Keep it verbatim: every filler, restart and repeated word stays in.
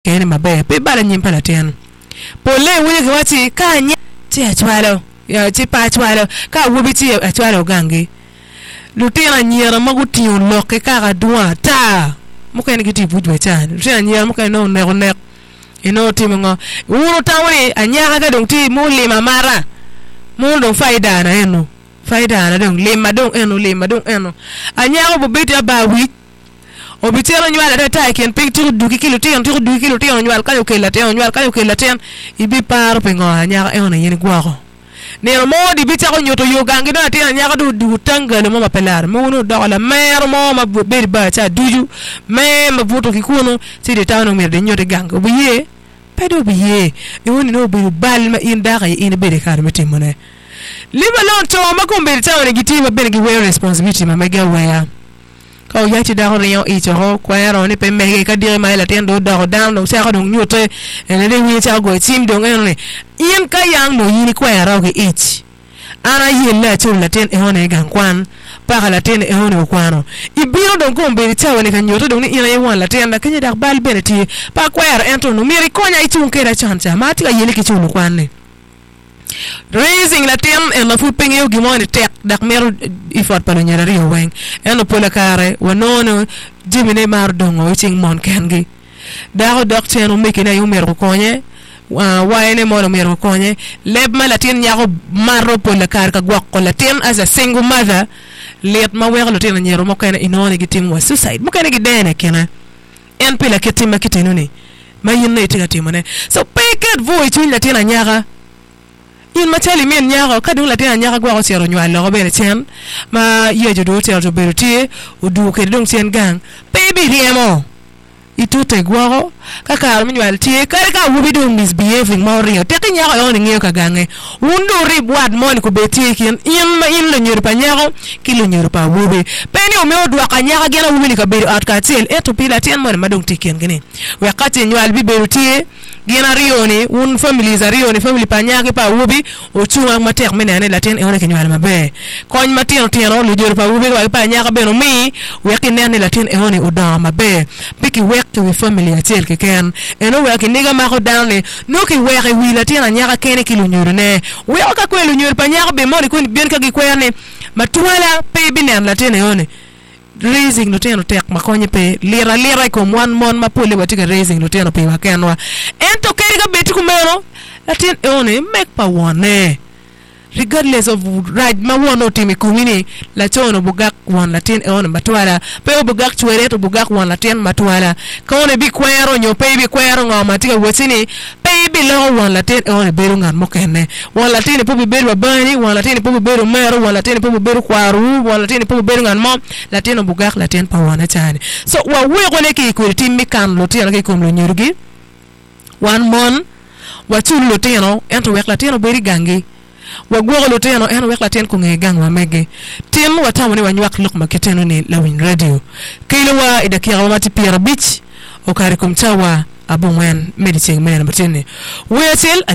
kene mabe pe bala nyim pala ten pole wuni ga wati ka nya ti achwalo ya ti pa achwalo ka wubi ti achwalo gangi lutena nyera maguti on loke ka ga dua ta mukene giti bujwe chan lutena nyera mukene no ne ne ino ti ngo wuro tawani anya ga dong ti muli mamara mo dong faida na eno faida na dong lema dong eno lema dong eno anya go bobeti abawi obitero nywala data ken picture duki kilo ten tu duki kilo ten nywala kayo kela ten nywala kayo kela ten ibi par pengo anya eno yen gwaro ne mo di bitero nyoto yogangi na ten anya du du tanga mo mapelar mo no dola mer mo ma be ba cha duju me ma buto kikuno ti de tawno mer de nyoto gang obiye pedo biye e woni no be bal ma in daga in be de kar metimone liba lon to ma ko be tawne gitima be gi we responsibility ma mega waya ka ya ti da ho riyo i cho ho kwero ni pe me ka dire mai la ten do da ho down do sa ko dong nyote ene de wi cha go tim dong ene yin ka yang no yin kwero ke ich ara yin la chu la ten e ho ne gan kwan pa la ten e ho ne kwano i biro dong ko be tawne kan nyoto dong ni ina yin la ten da kenya da bal beneti pa kwero ento no mi rikonya i chu ke da chancha ma ti ka yele ke chu no kwan ne raising la tem en la fu pengi ogi mo ni tek dak meru ifort palo nyara rio weng en lo pola kare wanono jimine mar dongo ching mon kengi dago dok cheno mekina yu meru konye wa waene mo meru konye leb ma latin nyago marro pola kar ka gwak ko latin as a single mother let ma wego latin nyero mo kana inone gitim wa suicide mo kana gidene kena en pila kitima kitinuni ma yinne tiga timone so peket voy chun latin nyaga in matali men nyaga kadung la tena nyaga gwa ko sero nywala ko bere chen ma yejo do tero to bere tie udu ke dong chen gang baby riemo itute gwa kaka mi nywala tie kare ka wubi do misbehaving ma rio te nyaga yo ngiyo ka gange undo ribwad mon ko betie kin in ma in lo nyer pa nyaga kilo nyer pa wubi peni o me odwa ka nyaga gena wubi ka bere at ka tel eto pila ten mon ma dong tiken gene wakati nywala bi bere tie gena rioni un family za rioni family pa nyaga pa wubi o chunga matek menene latin e ona ke nywala mabe kon matino tieno lo jor pa wubi wa pa nyaga beno mi weki nene latin e ona oda mabe biki wek to family atel ke ken eno weki niga ma ko danle no ki weki wi latin nyaga kene kilo nyorne we ka kwelo nyor pa nyaga be moni kun bien ka gi kwerne matwala pe binen latin e ona raising no teno tek makonye pe lira lira ko one mon mapole watika raising no teno pe wakenwa ento keriga beti kumero latin one make pa one regardless of right ma wono timi kumini la chono bugak one latin one matwala pe bugak chwere to bugak one latin matwala kone bi kwero nyo pe bi kwero ngoma tika wotini pe bi lo one latin one beru ngan mokene one latin po bi beru bani one latin po bi beru mero one latin po bi beru kwaru one latin po bi beru ngan mom latin bugak latin pa one chani so wa we gone ki ko timi kan lo tino ke kom lo nyurgi one mon wa chulu lo tino ento wek latin beri gangi wa gwogo lo teno en wek latin ko nge gang wa mege tin wa tamoni wa nywak luk maketeno ni Lawin Radio kilo wa idakira wa mati Pierre Beach o kare kumtawa abongwen medicine mena matene wetel